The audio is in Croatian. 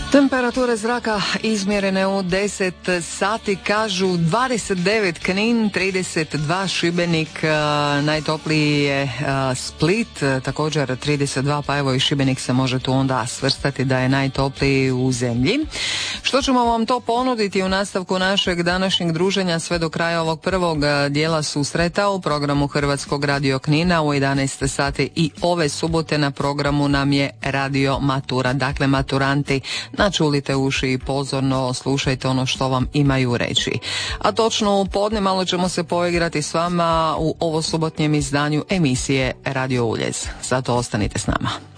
Temperature zraka izmjerene u 10 sati kažu 29 Knin, 32 Šibenik, najtopliji je Split, također 32, pa evo i Šibenik se može tu onda svrstati da je najtopliji u zemlji. Što ćemo vam to ponuditi u nastavku našeg današnjeg druženja sve do kraja ovog prvog dijela susreta u programu Hrvatskog radio Knina u 11 sati i ove subote na programu nam je Radio Matura. Dakle, maturanti, načulite uši i pozorno slušajte ono što vam imaju reći. A točno u podne malo ćemo se poigrati s vama u ovo subotnjem izdanju emisije Radio Uljez. Zato ostanite s nama.